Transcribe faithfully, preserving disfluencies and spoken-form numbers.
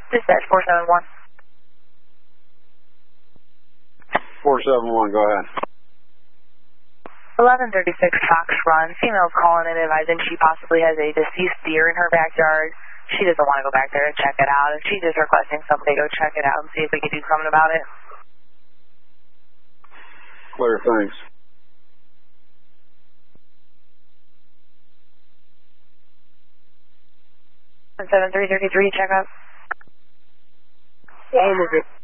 Dispatch four seven one. four seven one, go ahead. eleven thirty-six Fox Run. Female's calling in advising she possibly has a deceased deer in her backyard. She doesn't want to go back there and check it out, and she's just requesting somebody go check it out and see if we can do something about it. Clear, thanks. seven three thirty-three, check up. Yeah, I'm okay.